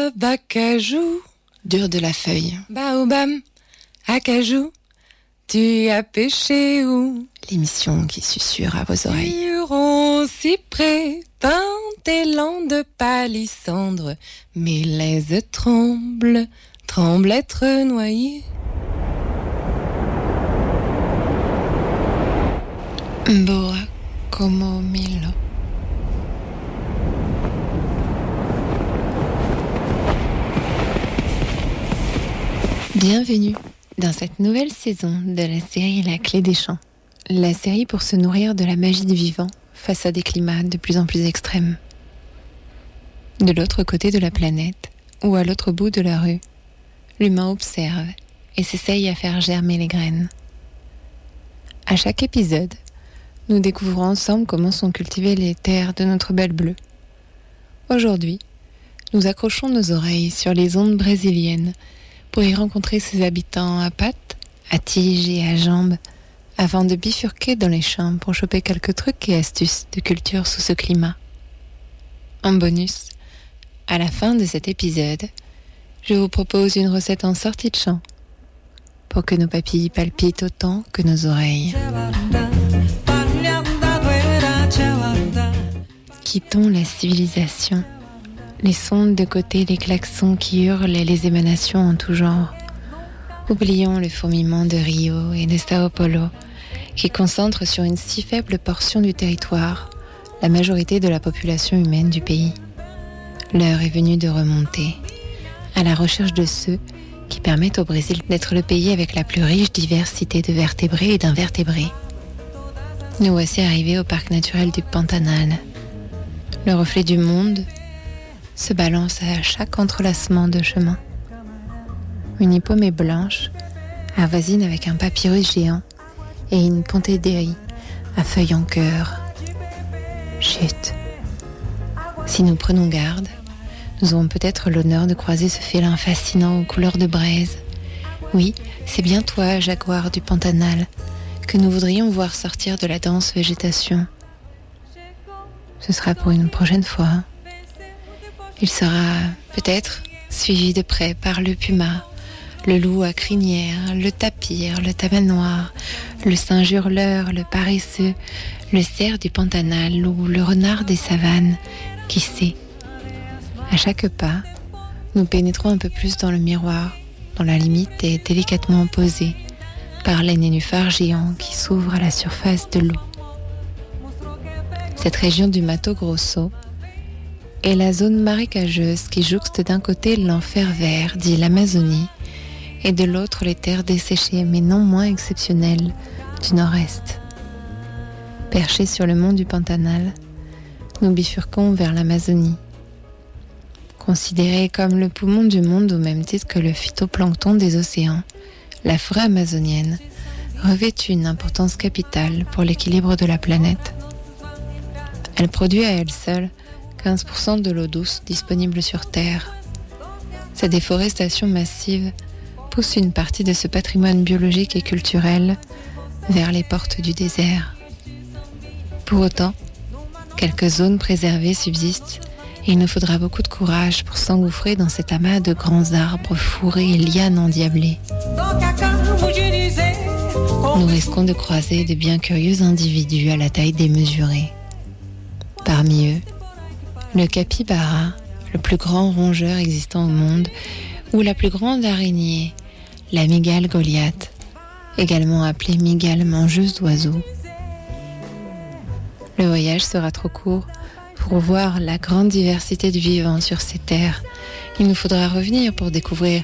acajou, dur de la feuille. baobab, acajou, tu as pêché où? L'émission qui susurre à vos oreilles. Huron, cyprès, pin, élan de palissandre, mélèze tremble, tremble être noyé. Boa como milo. Bienvenue dans cette nouvelle saison de la série La Clé des Champs. La série pour se nourrir de la magie du vivant face à des climats de plus en plus extrêmes. De l'autre côté de la planète, ou à l'autre bout de la rue, l'humain observe et s'essaye à faire germer les graines. À chaque épisode, nous découvrons ensemble comment sont cultivées les terres de notre belle bleue. Aujourd'hui, nous accrochons nos oreilles sur les ondes brésiliennes pour y rencontrer ses habitants à pattes, à tiges et à jambes, avant de bifurquer dans les champs pour choper quelques trucs et astuces de culture sous ce climat. En bonus, à la fin de cet épisode, je vous propose une recette en sortie de champ pour que nos papilles palpitent autant que nos oreilles. Quittons la civilisation. Laissons de côté les klaxons qui hurlent et les émanations en tout genre. Oublions le fourmillement de Rio et de Sao Paulo qui concentrent sur une si faible portion du territoire la majorité de la population humaine du pays. L'heure est venue de remonter à la recherche de ceux qui permettent au Brésil d'être le pays avec la plus riche diversité de vertébrés et d'invertébrés. Nous voici arrivés au parc naturel du Pantanal. Le reflet du monde se balance à chaque entrelacement de chemin. Une hippomée blanche avoisine avec un papyrus géant et une pontedérie à feuilles en cœur. Chut! Si nous prenons garde, nous aurons peut-être l'honneur de croiser ce félin fascinant aux couleurs de braise. Oui, c'est bien toi, jaguar du Pantanal, que nous voudrions voir sortir de la dense végétation. Ce sera pour une prochaine fois. Il sera peut-être suivi de près par le puma, le loup à crinière, le tapir, le tamanoir, le singe hurleur, le paresseux, le cerf du Pantanal ou le renard des savanes. Qui sait? À chaque pas, nous pénétrons un peu plus dans le miroir, dont la limite est délicatement posée par les nénuphars géants qui s'ouvrent à la surface de l'eau. Cette région du Mato Grosso est la zone marécageuse qui jouxte d'un côté l'enfer vert, dit l'Amazonie, et de l'autre les terres desséchées, mais non moins exceptionnelles, du nord-est. Perchés sur le mont du Pantanal, nous bifurquons vers l'Amazonie. Considérée comme le poumon du monde au même titre que le phytoplancton des océans, la forêt amazonienne revêt une importance capitale pour l'équilibre de la planète. Elle produit à elle seule 15% de l'eau douce disponible sur Terre. Sa déforestation massive pousse une partie de ce patrimoine biologique et culturel vers les portes du désert. Pour autant, quelques zones préservées subsistent et il nous faudra beaucoup de courage pour s'engouffrer dans cet amas de grands arbres fourrés et lianes endiablées. Nous risquons de croiser de bien curieux individus à la taille démesurée. Parmi eux, le capybara, le plus grand rongeur existant au monde, ou la plus grande araignée, la mygale Goliath, également appelée mygale mangeuse d'oiseaux. Le voyage sera trop court pour voir la grande diversité du vivant sur ces terres. Il nous faudra revenir pour découvrir